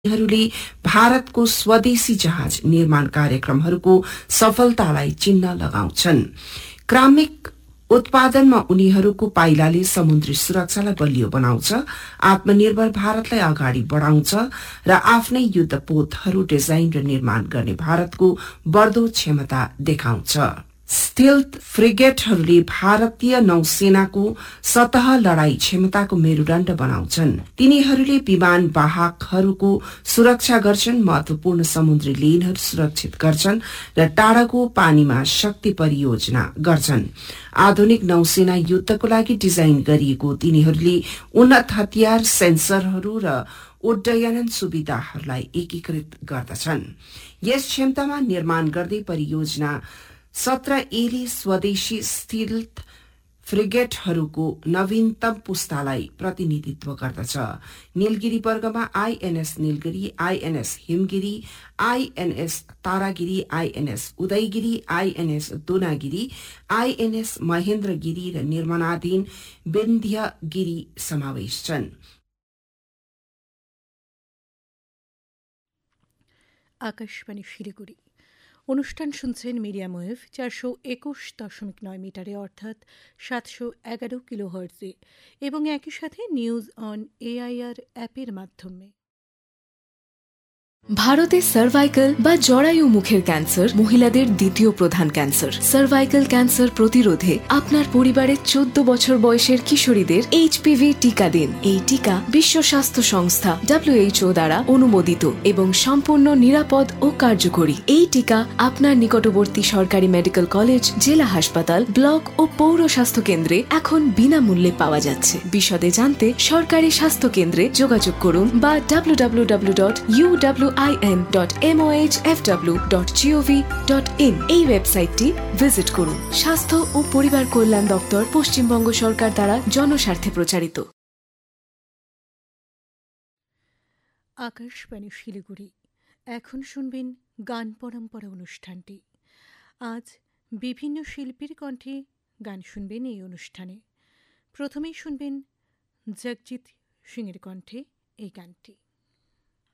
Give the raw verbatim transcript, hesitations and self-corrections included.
हरूले भारतको स्वदेशी जहाज निर्माण कार्यक्रमहरूको सफलतालाई चिन्ह लगाउँछन्। क्रमिक उत्पादनमा उनीहरूको पाइलाले समुद्री सुरक्षालाई बलियो बनाउँछ, आत्मनिर्भर भारतलाई अगाडि बढाउँछ र आफ्नै युद्धपोतहरू डिजाइन र निर्माण गर्ने भारतको बढ्दो क्षमता देखाउँछ। स्टेल्थ फ्रिगेटहरूले भारतीय नौसेनाको सतह लडाई क्षमताको मेरुदण्ड बनाउँछन्। तिनीहरूले विमान वाहकहरूको सुरक्षा गर्छन्, महत्वपूर्ण समुद्री लेनहरू सुरक्षित गर्छन् र टाढाको पानीमा शक्ति परियोजना गर्छन्। आधुनिक नौसेना युद्धको लागि डिजाइन गरिएको तिनीहरूले उन्नत हतियार, सेन्सरहरू र उड्डयन सुविधाहरूलाई एकीकृत गर्दछन्। यस क्षमतामा निर्माण गर्दै परियोजना सत्र एले स्वदेशी स्टिल्थ फ्रिगेटहरूको नवीनतम पुस्तालाई प्रतिनिधित्व गर्दछ। नीलगिरी वर्गमा INS Nilgiri, INS Himgiri, INS Taragiri, INS Udayagiri, INS Dunagiri, INS Mahendragiri र निर्माणाधीन विन्ध्यगिरी समावेश छन्। आकाशवाणी শিলিগুড়ি অনুষ্ঠান শুনছেন মিডিয়াম ওয়েভ চারশো একুশ দশমিক নয় মিটারে অর্থাৎ সাতশো এগারো কিলো হার্টজে এবং একই সাথে নিউজ অন এআইআর অ্যাপের মাধ্যমে। ভারতে সার্ভাইকাল বা জরায়ু মুখের ক্যান্সার মহিলাদের দ্বিতীয় প্রধান ক্যান্সার। সার্ভাইকাল ক্যান্সার প্রতিরোধে আপনার পরিবারের চোদ্দ বছর বয়সের কিশোরীদের এইচপিভি টিকা দিন। এই টিকা বিশ্ব স্বাস্থ্য সংস্থা ডব্লিউএইচও দ্বারা অনুমোদিত এবং সম্পূর্ণ নিরাপদ ও কার্যকরী। এই টিকা আপনার নিকটবর্তী সরকারি মেডিকেল কলেজ, জেলা হাসপাতাল, ব্লক ও পৌর স্বাস্থ্য কেন্দ্রে এখন বিনামূল্যে পাওয়া যাচ্ছে। বিশদে জানতে সরকারি স্বাস্থ্য কেন্দ্রে যোগাযোগ করুন বা W W W dot U W I N dot M O H F W dot G O V dot in এই ওয়েবসাইটটি ভিজিট করুন। স্বাস্থ্য ও পরিবার কল্যাণ দপ্তর, পশ্চিমবঙ্গ সরকার দ্বারা জনস্বার্থে প্রচারিত। আকাশবাণী শিলিগুড়ি। এখন শুনবেন গান পরম্পরা অনুষ্ঠানটি। আজ বিভিন্ন শিল্পীর কণ্ঠে গান শুনবেন এই অনুষ্ঠানে। প্রথমেই শুনবেন জগজিৎ সিংয়ের কণ্ঠে এই গানটি।